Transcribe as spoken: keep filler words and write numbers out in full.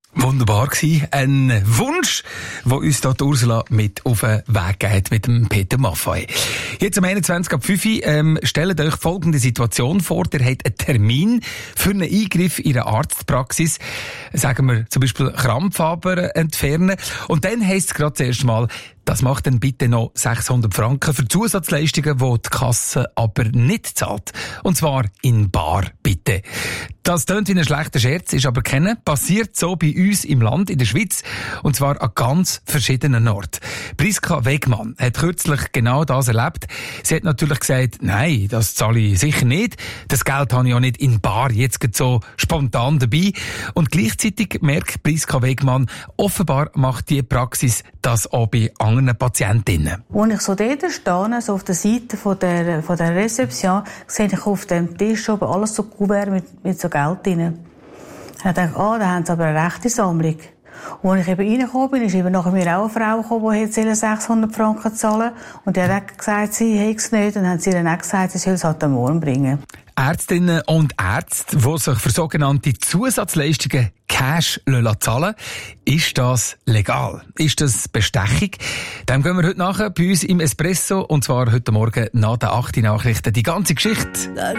Wunderbar gewesen. Ein Wunsch, wo uns da die Ursula mit auf den Weg geht, mit dem Peter Maffay. Jetzt am einundzwanzig ab fünf ähm, stellt euch folgende Situation vor. Ihr habt einen Termin für einen Eingriff in einer Arztpraxis. Sagen wir zum Beispiel Krampfader entfernen. Und dann heisst es gerade zuerst mal, das macht dann bitte noch sechshundert Franken für Zusatzleistungen, die die Kasse aber nicht zahlt. Und zwar in bar, bitte. Das tönt wie ein schlechter Scherz, ist aber kennen. Passiert so bei uns im Land, in der Schweiz. Und zwar an ganz verschiedenen Orten. Priska Wegmann hat kürzlich genau das erlebt. Sie hat natürlich gesagt, nein, das zahle ich sicher nicht. Das Geld habe ich auch nicht in bar jetzt so spontan dabei. Und gleichzeitig merkt Priska Wegmann, offenbar macht die Praxis das auch bei anderen Patientinnen. Als ich so dort stehe, so auf der Seite von der, von der Rezeption, sehe ich auf dem Tisch oben alles so Kuvert mit, mit so Geld drin. Ich dachte, ah, da haben sie aber eine rechte Sammlung. Und als ich eben reingekommen bin, ist eben nachher mir auch eine Frau gekommen, die hätte sechshundert Franken zahlen. Und die hat gesagt, sie hätte es nicht. Und dann hat sie dann auch gesagt, sie soll es halt am Morgen bringen. Ärztinnen und Ärzte, die sich für sogenannte Zusatzleistungen Cash zahlen lassen, ist das legal? Ist das Bestechung? Dem gehen wir heute nachher bei uns im Espresso, und zwar heute Morgen nach den acht Nachrichten. Die ganze Geschichte.